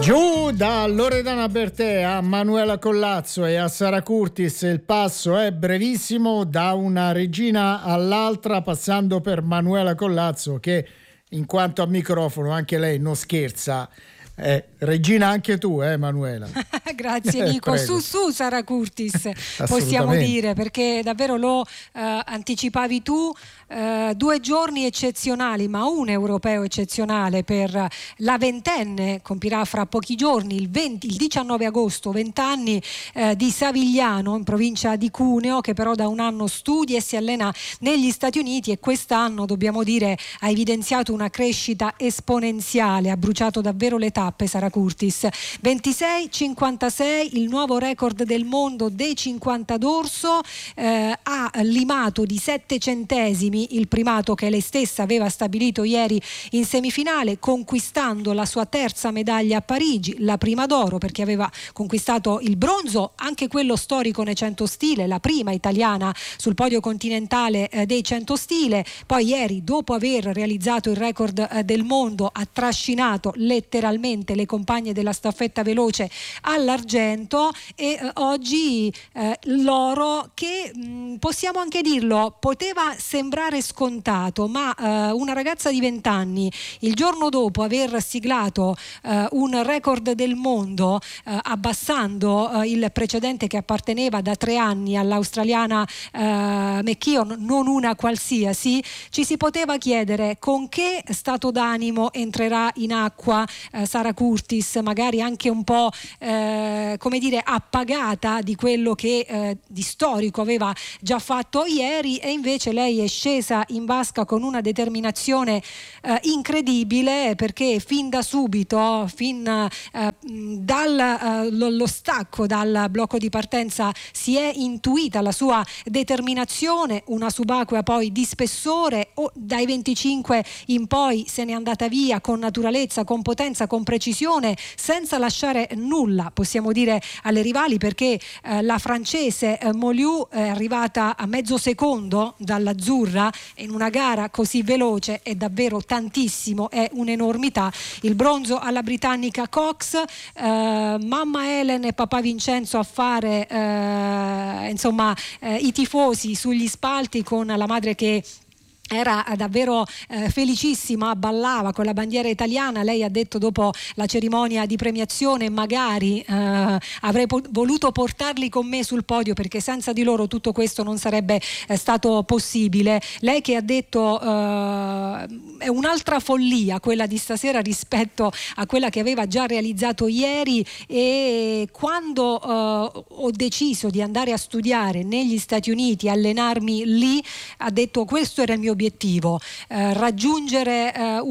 Giù da Loredana Bertè a Manuela Collazzo e a Sara Curtis il passo è brevissimo da una regina all'altra, passando per Manuela Collazzo che in quanto a microfono anche lei non scherza. Regina anche tu, Manuela. Grazie Nico. Su Sara Curtis, possiamo dire, perché davvero lo anticipavi tu, 2 giorni eccezionali, ma un europeo eccezionale per la ventenne, compirà fra pochi giorni, il 19 agosto, 20 anni, di Savigliano in provincia di Cuneo, che però da un anno studia e si allena negli Stati Uniti e quest'anno, dobbiamo dire, ha evidenziato una crescita esponenziale, ha bruciato davvero le tappe Sara Curtis. 26,56 il nuovo record del mondo dei 50 d'orso, ha limato di 7 centesimi il primato che lei stessa aveva stabilito ieri in semifinale, conquistando la sua terza medaglia a Parigi, la prima d'oro perché aveva conquistato il bronzo, anche quello storico nei 100 stile, la prima italiana sul podio continentale dei 100 stile. Poi ieri, dopo aver realizzato il record del mondo, ha trascinato letteralmente le compagne della staffetta veloce all'argento e oggi l'oro che possiamo anche dirlo poteva sembrare scontato, ma una ragazza di 20 anni il giorno dopo aver siglato un record del mondo, abbassando il precedente che apparteneva da 3 anni all'australiana McKeon, non una qualsiasi, ci si poteva chiedere con che stato d'animo entrerà in acqua Sara Curtis, magari anche un po' come dire appagata di quello che di storico aveva già fatto ieri, e invece lei è scesa in vasca con una determinazione incredibile, perché fin da subito, dallo stacco dal blocco di partenza si è intuita la sua determinazione, una subacquea poi di spessore, o dai 25 in poi se n'è andata via con naturalezza, con potenza, con precisione, senza lasciare nulla, possiamo dire, alle rivali, perché la francese Moliù è arrivata a mezzo secondo dall'azzurra in una gara così veloce, è davvero tantissimo, è un'enormità. Il bronzo alla britannica Cox, mamma Helen e papà Vincenzo a fare i tifosi sugli spalti, con la madre che era davvero felicissima, ballava con la bandiera italiana. Lei ha detto dopo la cerimonia di premiazione: magari avrei voluto portarli con me sul podio, perché senza di loro tutto questo non sarebbe stato possibile. Lei che ha detto è un'altra follia quella di stasera rispetto a quella che aveva già realizzato ieri, e quando ho deciso di andare a studiare negli Stati Uniti, allenarmi lì, ha detto questo era il mio obiettivo, raggiungere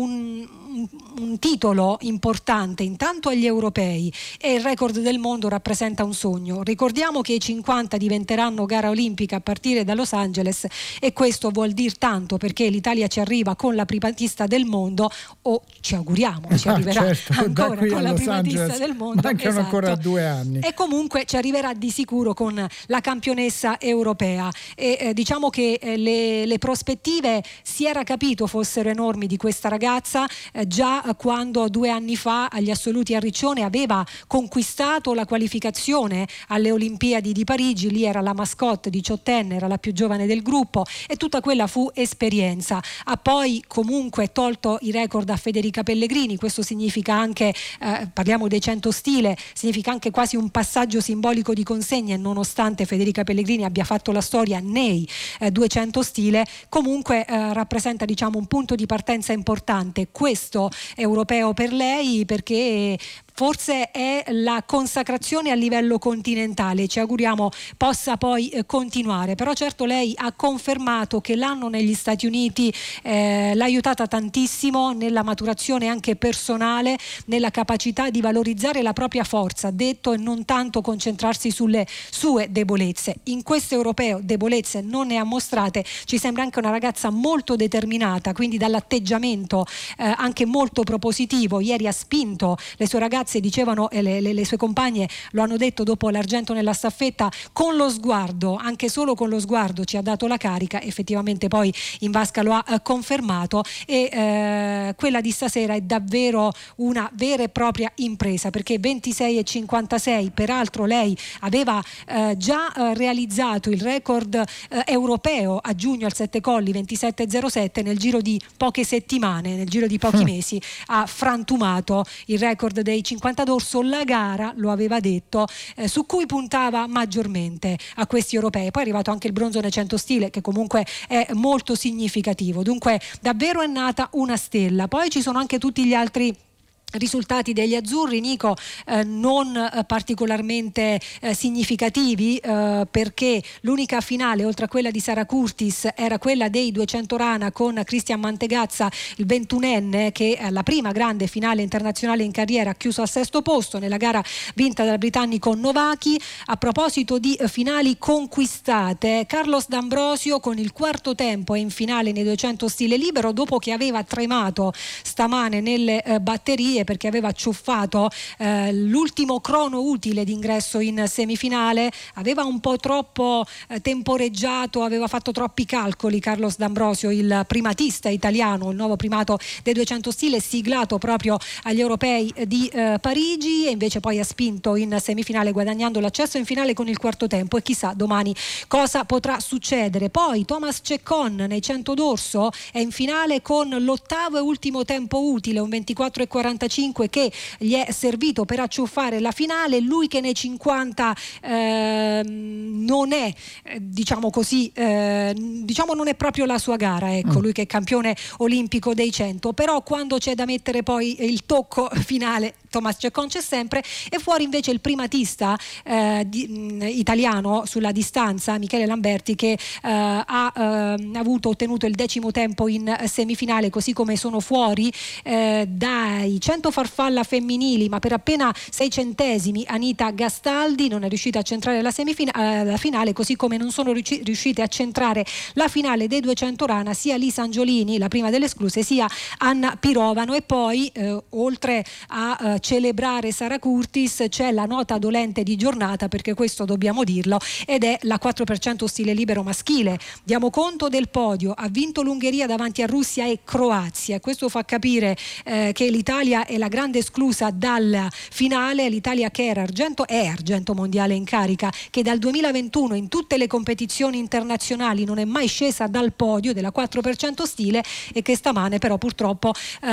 un titolo importante intanto agli europei, e il record del mondo rappresenta un sogno. Ricordiamo che i 50 diventeranno gara olimpica a partire da Los Angeles, e questo vuol dir tanto, perché l'Italia ci arriva con la primatista del mondo, o ci auguriamo ci arriverà ancora con la primatista del mondo, mancano ancora 2 anni, e comunque ci arriverà di sicuro con la campionessa europea, e diciamo che le prospettive si era capito fossero enormi di questa ragazza già quando 2 anni fa agli assoluti a Riccione aveva conquistato la qualificazione alle Olimpiadi di Parigi. Lì era la mascotte, 18enne, era la più giovane del gruppo, e tutta quella fu esperienza. Ha poi comunque tolto i record a Federica Pellegrini. Questo significa anche, parliamo dei 100 stile, significa anche quasi un passaggio simbolico di consegne, nonostante Federica Pellegrini abbia fatto la storia nei 200 stile. Comunque rappresenta, diciamo, un punto di partenza importante questo europeo per lei, perché forse è la consacrazione a livello continentale. Ci auguriamo possa poi continuare, però certo lei ha confermato che l'anno negli Stati Uniti l'ha aiutata tantissimo nella maturazione anche personale, nella capacità di valorizzare la propria forza, detto, e non tanto concentrarsi sulle sue debolezze. In questo europeo debolezze non ne ha mostrate. Ci sembra anche una ragazza molto determinata, quindi dall'atteggiamento anche molto propositivo. Ieri ha spinto le sue ragazze ragazze dicevano, e le sue compagne lo hanno detto dopo l'argento nella staffetta, con lo sguardo, anche solo con lo sguardo ci ha dato la carica. Effettivamente poi in vasca lo ha confermato, e quella di stasera è davvero una vera e propria impresa, perché 26,56, peraltro lei aveva già realizzato il record europeo a giugno al Sette Colli, 27,07, nel giro di poche settimane, nel giro di pochi mesi ha frantumato il record dei 50 d'orso. La gara, lo aveva detto, su cui puntava maggiormente a questi europei. Poi è arrivato anche il bronzo nel 100 stile, che comunque è molto significativo. Dunque davvero è nata una stella. Poi ci sono anche tutti gli altri risultati degli azzurri, Nico, non particolarmente significativi, perché l'unica finale oltre a quella di Sara Curtis era quella dei 200 rana con Cristian Mantegazza, il 21enne, che è la prima grande finale internazionale in carriera, ha chiuso al sesto posto nella gara vinta dal britannico Novaki. A proposito di finali conquistate, Carlos D'Ambrosio con il quarto tempo è in finale nei 200 stile libero, dopo che aveva tremato stamane nelle batterie perché aveva ciuffato l'ultimo crono utile d'ingresso in semifinale, aveva un po' troppo temporeggiato, aveva fatto troppi calcoli Carlos D'Ambrosio, il primatista italiano, il nuovo primato dei 200 stile siglato proprio agli europei di Parigi, e invece poi ha spinto in semifinale guadagnando l'accesso in finale con il quarto tempo, e chissà domani cosa potrà succedere. Poi Thomas Ceccon nei 100 d'orso è in finale con l'ottavo e ultimo tempo utile, un 24,45, che gli è servito per acciuffare la finale. Lui che nei 50 non è diciamo così, non è proprio la sua gara, ecco, lui che è campione olimpico dei 100, però quando c'è da mettere poi il tocco finale Thomas Ceccon c'è sempre. E fuori invece il primatista italiano sulla distanza, Michele Lamberti, che ha ottenuto il 10° tempo in semifinale, così come sono fuori dai 100 farfalla femminili, ma per appena 6 centesimi, Anita Gastaldi non è riuscita a centrare la finale, così come non sono riuscite a centrare la finale dei 200 rana sia Lisa Angiolini, la prima delle escluse, sia Anna Pirovano. E poi oltre a celebrare Sara Curtis c'è la nota dolente di giornata, perché questo dobbiamo dirlo, ed è la 4% stile libero maschile. Diamo conto del podio: ha vinto l'Ungheria davanti a Russia e Croazia. Questo fa capire che l'Italia è la grande esclusa dalla finale, l'Italia che è argento mondiale in carica, che dal 2021 in tutte le competizioni internazionali non è mai scesa dal podio della 4% stile, e che stamane però purtroppo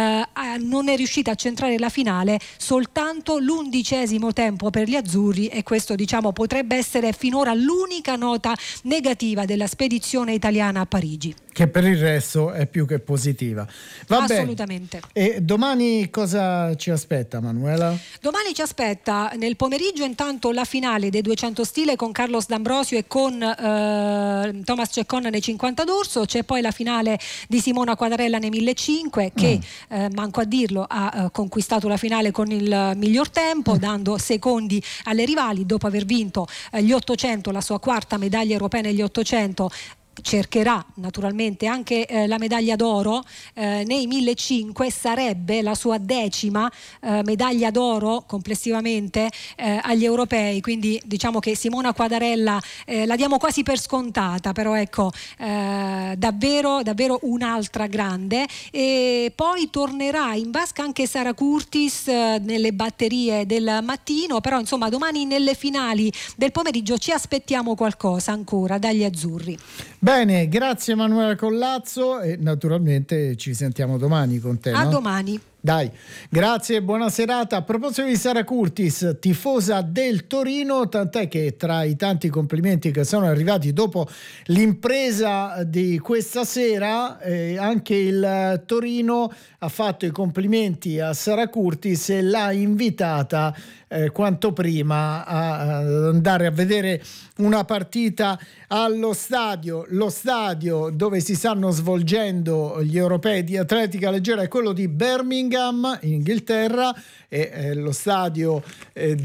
non è riuscita a centrare la finale, soltanto l'11° tempo per gli azzurri, e questo potrebbe essere finora l'unica nota negativa della spedizione italiana a Parigi, che per il resto è più che positiva. Assolutamente. E domani cosa ci aspetta, Manuela? Domani ci aspetta nel pomeriggio intanto la finale dei 200 stile con Carlos D'Ambrosio e con Thomas Ceccon nei 50 d'orso. C'è poi la finale di Simona Quadarella nei 1500, che manco a dirlo ha conquistato la finale con il miglior tempo, dando secondi alle rivali dopo aver vinto gli 800, la sua quarta medaglia europea negli 800. Cercherà naturalmente anche la medaglia d'oro nei 1500, sarebbe la sua 10ª medaglia d'oro complessivamente agli europei, quindi diciamo che Simona Quadarella la diamo quasi per scontata, però ecco, davvero un'altra grande. E poi tornerà in vasca anche Sara Curtis nelle batterie del mattino, però insomma domani nelle finali del pomeriggio ci aspettiamo qualcosa ancora dagli azzurri. Bene, grazie Manuela Collazzo, e naturalmente ci sentiamo domani con te. A no? domani. Dai, grazie e buona serata. A proposito di Sara Curtis, tifosa del Torino, tant'è che tra i tanti complimenti che sono arrivati dopo l'impresa di questa sera, anche il Torino ha fatto i complimenti a Sara Curtis e l'ha invitata quanto prima ad andare a vedere una partita allo stadio. Lo stadio dove si stanno svolgendo gli europei di atletica leggera è quello di Birmingham in Inghilterra, e lo stadio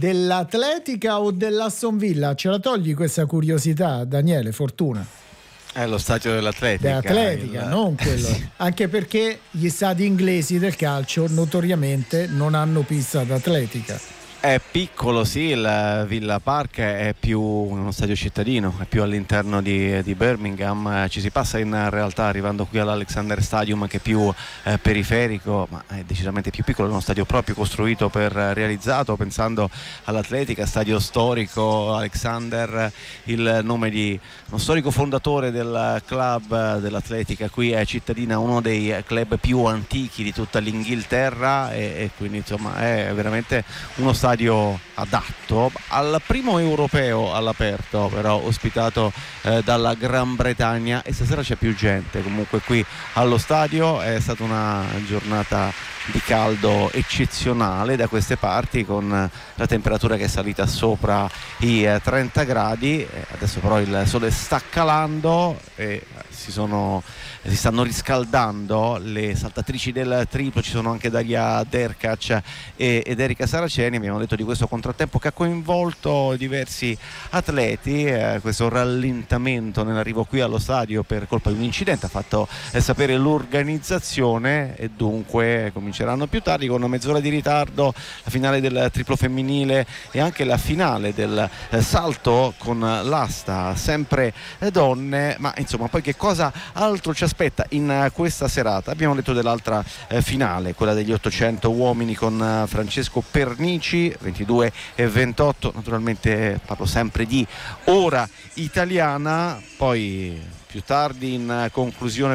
dell'Atletica o dell'Aston Villa? Ce la togli questa curiosità, Daniele Fortuna? È lo stadio dell'Atletica. Dell'Atletica, non quello. Sì. Anche perché gli stadi inglesi del calcio notoriamente non hanno pista d'atletica. È piccolo, sì, il Villa Park è più uno stadio cittadino, è più all'interno di Birmingham, ci si passa in realtà arrivando qui all'Alexander Stadium, che è più periferico, ma è decisamente più piccolo, è uno stadio proprio costruito realizzato pensando all'Atletica, stadio storico. Alexander, il nome di uno storico fondatore del club dell'Atletica qui è cittadina, uno dei club più antichi di tutta l'Inghilterra e quindi insomma è veramente uno stadio adatto al primo europeo all'aperto, però ospitato dalla Gran Bretagna, e stasera c'è più gente comunque qui allo stadio. È stata una giornata di caldo eccezionale da queste parti, con la temperatura che è salita sopra i 30 gradi. Adesso però il sole sta calando e si stanno riscaldando le saltatrici del triplo. Ci sono anche Daria Derkac ed Erika Saraceni. Abbiamo detto di questo contrattempo che ha coinvolto diversi atleti, questo rallentamento nell'arrivo qui allo stadio per colpa di un incidente ha fatto sapere l'organizzazione, e dunque cominceranno più tardi con una mezz'ora di ritardo la finale del triplo femminile e anche la finale del salto con l'asta, sempre donne. Ma insomma, poi che cosa altro ci aspetta in questa serata? Abbiamo detto dell'altra finale, quella degli 800 uomini con Francesco Pernici, 22 e 28, naturalmente parlo sempre di ora italiana. Poi più tardi in conclusione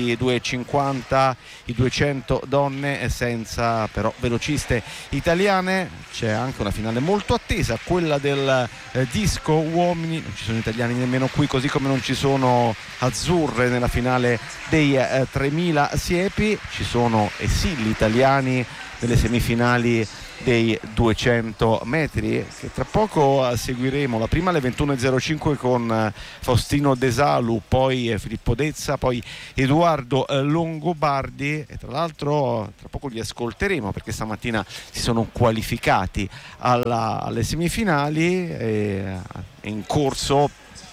22:50 i 200 donne senza però velociste italiane. C'è anche una finale molto attesa, quella del disco uomini. Non ci sono italiani nemmeno qui, così come non ci sono azzurre nella finale dei 3000 siepi. Ci sono sì gli italiani nelle semifinali dei 200 metri che tra poco seguiremo. La prima alle 21:05 con Faustino Desalu, poi Filippo Dezza, poi Edoardo Longobardi, e tra l'altro tra poco li ascolteremo perché stamattina si sono qualificati alle semifinali. È in corso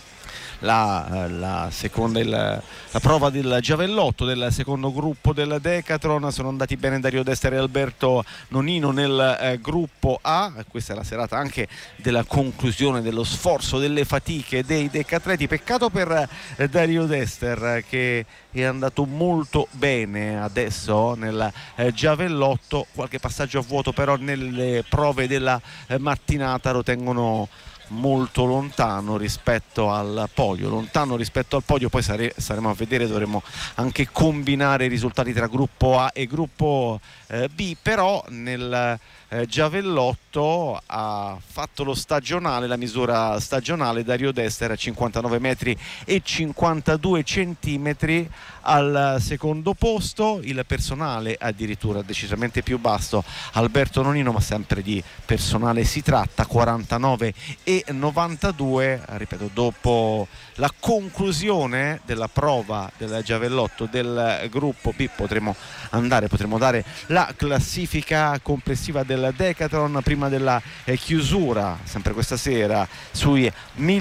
la prova del giavellotto del secondo gruppo del Decathlon. Sono andati bene Dario Dester e Alberto Nonino nel gruppo A. Questa è la serata anche della conclusione dello sforzo, delle fatiche dei decatleti. Peccato per Dario Dester, che è andato molto bene adesso nel giavellotto. Qualche passaggio a vuoto però nelle prove della mattinata lo tengono molto lontano rispetto al podio, poi saremo a vedere, dovremo anche combinare i risultati tra gruppo A e gruppo B, però nel giavellotto ha fatto lo stagionale, la misura stagionale Dario Dester a 59 metri e 52 centimetri al secondo posto. Il personale addirittura decisamente più basso, Alberto Nonino, ma sempre di personale si tratta, 49 e 92. Ripeto, dopo la conclusione della prova del giavellotto del gruppo B potremo dare la classifica complessiva del Decathlon prima della chiusura, sempre questa sera, sui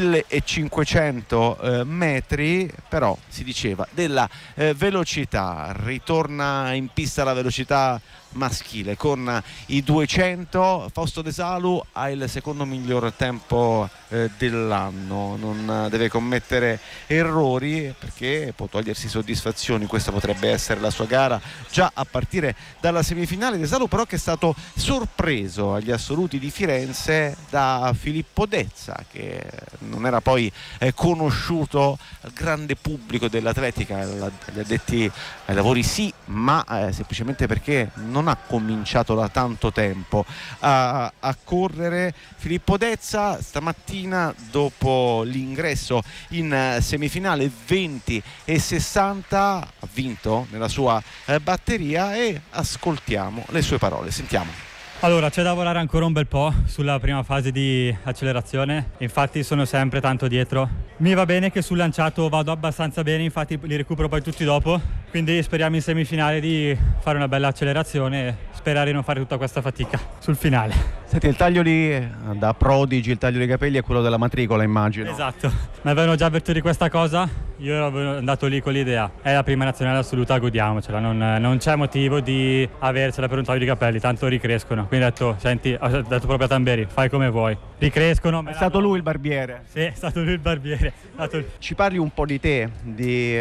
1500 metri. Però si diceva della velocità, ritorna in pista la velocità maschile con i 200. Fausto Desalu ha il secondo miglior tempo dell'anno, non deve commettere errori perché può togliersi soddisfazioni. Questa potrebbe essere la sua gara già a partire dalla semifinale. Desalu però che è stato sorpreso agli assoluti di Firenze da Filippo Dezza, che non era poi conosciuto al grande pubblico dell'atletica, agli addetti ai lavori sì, ma semplicemente perché non ha cominciato da tanto tempo a correre. Filippo Dezza stamattina, dopo l'ingresso in semifinale 20 e 60, ha vinto nella sua batteria, e ascoltiamo le sue parole, sentiamo. Allora, c'è da lavorare ancora un bel po' sulla prima fase di accelerazione, infatti sono sempre tanto dietro. Mi va bene che sul lanciato vado abbastanza bene, infatti li recupero poi tutti dopo, quindi speriamo in semifinale di fare una bella accelerazione e sperare di non fare tutta questa fatica sul finale. Senti, il taglio da Prodigy, il taglio dei capelli è quello della matricola, immagino. Esatto, mi avevano già avvertito di questa cosa io ero andato lì con l'idea, è la prima nazionale assoluta, godiamocela, non c'è motivo di avercela per un taglio di capelli, tanto ricrescono. Quindi ho detto, senti, ho detto proprio a Tamberi, fai come vuoi, ricrescono. È stato lui il barbiere? Sì, è stato lui il barbiere. Ci parli un po' di te, di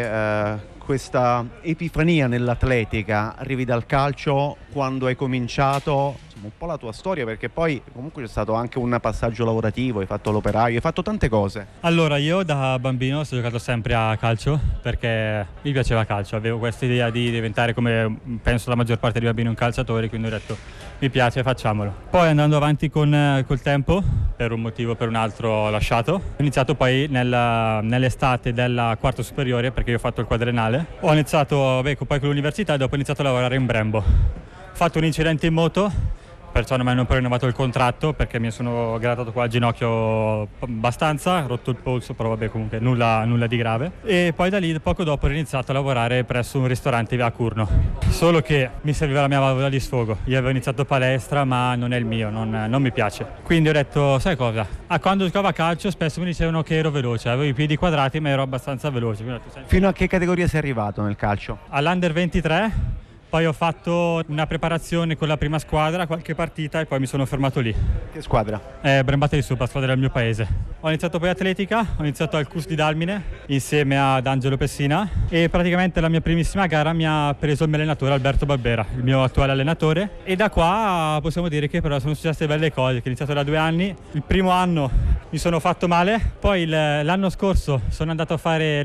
questa epifania nell'atletica, arrivi dal calcio, quando hai cominciato, insomma, un po' la tua storia, perché poi comunque c'è stato anche un passaggio lavorativo, hai fatto l'operaio, hai fatto tante cose. Allora, io da bambino ho giocato sempre a calcio perché mi piaceva calcio, avevo questa idea di diventare, come penso la maggior parte dei bambini, un calciatore, quindi ho detto mi piace, facciamolo. Poi andando avanti col tempo, per un motivo o per un altro ho lasciato. Ho iniziato poi nell'estate della quarta superiore, perché io ho fatto il quadriennale. Ho iniziato poi con l'università e dopo ho iniziato a lavorare in Brembo. Ho fatto un incidente in moto, perciò non mi hanno poi rinnovato il contratto perché mi sono grattato qua al ginocchio abbastanza, rotto il polso, però vabbè, comunque nulla di grave. E poi da lì poco dopo ho iniziato a lavorare presso un ristorante a Curno, solo che mi serviva la mia valvola di sfogo. Io avevo iniziato palestra, ma non è il mio, non mi piace. Quindi ho detto, sai cosa? Quando giocavo a calcio spesso mi dicevano che ero veloce, avevo i piedi quadrati ma ero abbastanza veloce. Quindi ho detto, fino a che categoria sei arrivato nel calcio? All'Under 23. Poi ho fatto una preparazione con la prima squadra, qualche partita, e poi mi sono fermato lì. Che squadra? Brembate di Sopra, squadra del mio paese. Ho iniziato poi atletica, ho iniziato al CUS di Dalmine insieme ad Angelo Pessina e praticamente la mia primissima gara mi ha preso il mio allenatore Alberto Barbera, il mio attuale allenatore, e da qua possiamo dire che però sono successe belle cose, che ho iniziato da 2 anni. Il primo anno mi sono fatto male, poi l'anno scorso sono andato a fare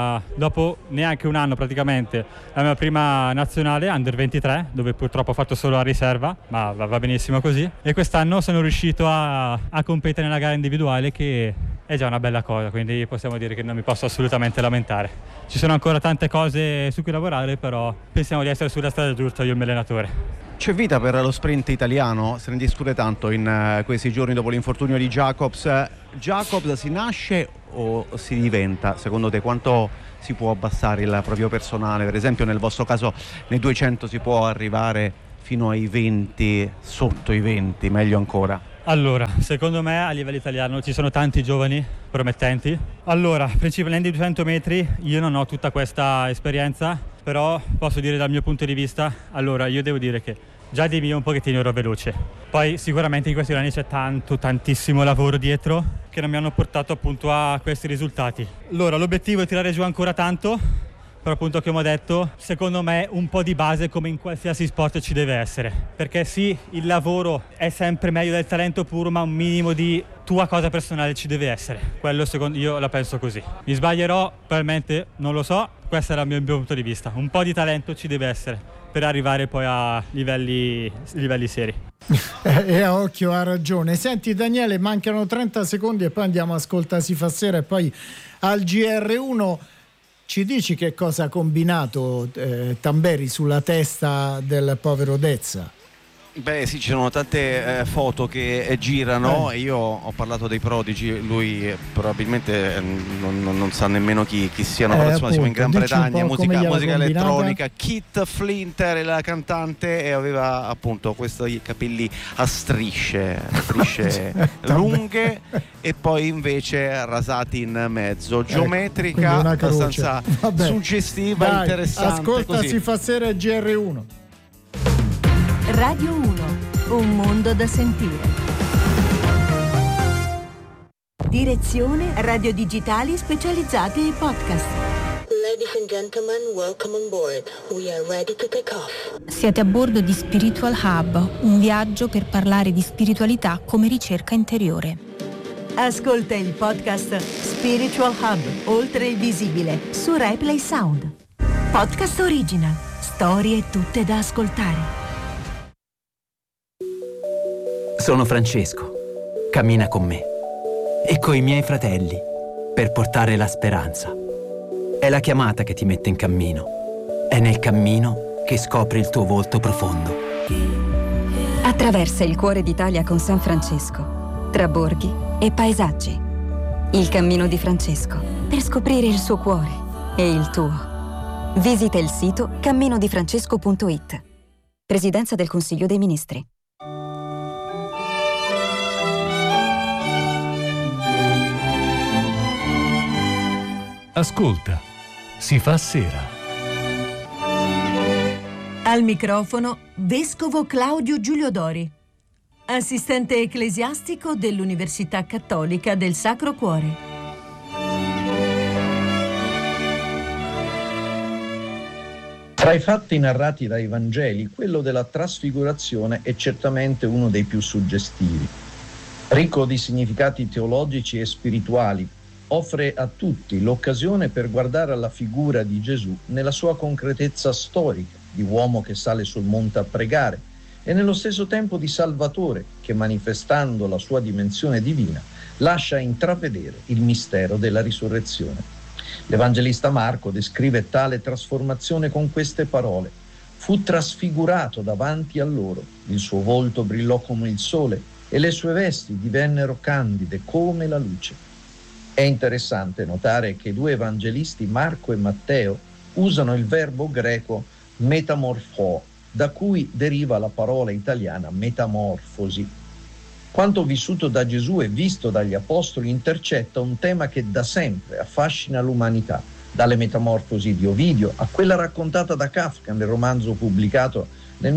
dopo neanche un anno praticamente, la mia prima nazionale Under 23, dove purtroppo ho fatto solo la riserva, ma va benissimo così, e quest'anno sono riuscito a competere nella gara individuale, che è già una bella cosa, quindi possiamo dire che non mi posso assolutamente lamentare. Ci sono ancora tante cose su cui lavorare, però pensiamo di essere sulla strada giusta io e il mio allenatore. C'è vita per lo sprint italiano? Se ne discute tanto in questi giorni dopo l'infortunio di Jacobs. Jacobs si nasce o si diventa? Secondo te quanto si può abbassare il proprio personale? Per esempio nel vostro caso nei 200 si può arrivare fino ai 20, sotto i 20, meglio ancora? Allora, secondo me a livello italiano ci sono tanti giovani promettenti. Allora, principalmente nei 200 metri io non ho tutta questa esperienza, però posso dire dal mio punto di vista, allora io devo dire che già di mio un pochettino ero veloce. Poi sicuramente in questi anni c'è tantissimo lavoro dietro che non mi hanno portato appunto a questi risultati. Allora, l'obiettivo è tirare giù ancora tanto, però appunto come ho detto, secondo me un po' di base come in qualsiasi sport ci deve essere, perché sì, il lavoro è sempre meglio del talento puro, ma un minimo di tua cosa personale ci deve essere. Quello io la penso così. Mi sbaglierò, probabilmente, non lo so, questo era il mio punto di vista. Un po' di talento ci deve essere per arrivare poi a livelli seri. E a occhio ha ragione. Senti Daniele, mancano 30 secondi e poi andiamo a Ascolta si fa sera e poi al GR1. Ci dici che cosa ha combinato Tamberi sulla testa del povero Dezza? Beh sì, ci sono tante foto che girano. Io ho parlato dei prodigi, lui probabilmente non sa nemmeno chi siano, però insomma siamo in Gran Bretagna, musica elettronica. Kit Flinter è la cantante e aveva appunto questi capelli a strisce lunghe e poi invece rasati in mezzo, geometrica, abbastanza suggestiva. Dai, interessante. Ascolta così. Si fa sera GR1. Radio 1, un mondo da sentire. Direzione Radio Digitali Specializzati e Podcast. Ladies and gentlemen, welcome on board. We are ready to take off. Siete a bordo di Spiritual Hub, un viaggio per parlare di spiritualità come ricerca interiore. Ascolta il podcast Spiritual Hub, oltre il visibile, su Replay Sound. Podcast original, storie tutte da ascoltare. Sono Francesco, cammina con me e coi miei fratelli per portare la speranza. È la chiamata che ti mette in cammino, è nel cammino che scopri il tuo volto profondo. Attraversa il cuore d'Italia con San Francesco, tra borghi e paesaggi. Il cammino di Francesco, per scoprire il suo cuore e il tuo. Visita il sito camminodifrancesco.it. Presidenza del Consiglio dei Ministri. Ascolta, si fa sera. Al microfono Vescovo Claudio Giulio Dori, assistente ecclesiastico dell'Università Cattolica del Sacro Cuore. Tra i fatti narrati dai Vangeli, quello della trasfigurazione è certamente uno dei più suggestivi. Ricco di significati teologici e spirituali, offre a tutti l'occasione per guardare alla figura di Gesù nella sua concretezza storica, di uomo che sale sul monte a pregare, e nello stesso tempo di Salvatore, che manifestando la sua dimensione divina, lascia intravedere il mistero della risurrezione. L'Evangelista Marco descrive tale trasformazione con queste parole: fu trasfigurato davanti a loro, il suo volto brillò come il sole e le sue vesti divennero candide come la luce. È interessante notare che i due evangelisti, Marco e Matteo, usano il verbo greco metamorfo, da cui deriva la parola italiana metamorfosi. Quanto vissuto da Gesù e visto dagli apostoli intercetta un tema che da sempre affascina l'umanità, dalle metamorfosi di Ovidio a quella raccontata da Kafka nel romanzo pubblicato nel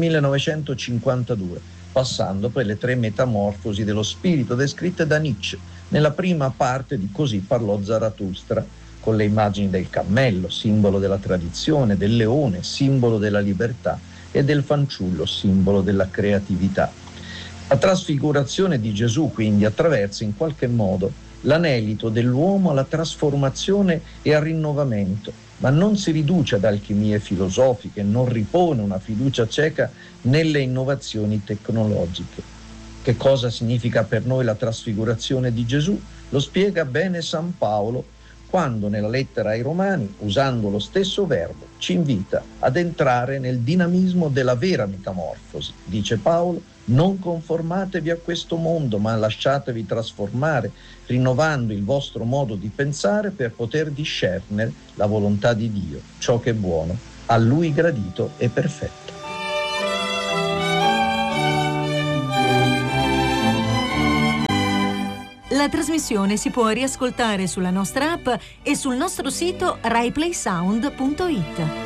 1952, passando per le 3 metamorfosi dello spirito descritte da Nietzsche nella prima parte di Così parlò Zarathustra, con le immagini del cammello, simbolo della tradizione, del leone, simbolo della libertà, e del fanciullo, simbolo della creatività. La trasfigurazione di Gesù quindi attraversa in qualche modo l'anelito dell'uomo alla trasformazione e al rinnovamento, ma non si riduce ad alchimie filosofiche, non ripone una fiducia cieca nelle innovazioni tecnologiche. Che cosa significa per noi la trasfigurazione di Gesù? Lo spiega bene San Paolo quando nella lettera ai Romani, usando lo stesso verbo, ci invita ad entrare nel dinamismo della vera metamorfosi. Dice Paolo: non conformatevi a questo mondo, ma lasciatevi trasformare, rinnovando il vostro modo di pensare per poter discernere la volontà di Dio, ciò che è buono, a Lui gradito e perfetto. La trasmissione si può riascoltare sulla nostra app e sul nostro sito raiplaysound.it.